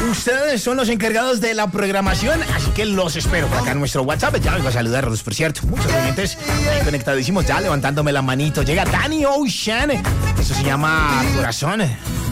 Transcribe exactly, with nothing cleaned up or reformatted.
Ustedes son los encargados de la programación, así que los espero por acá en nuestro WhatsApp. Ya vengo a saludarlos, por cierto. Muchos oyentes conectadísimos ya levantándome la manito. Llega Danny Ocean. Eso se llama Corazón.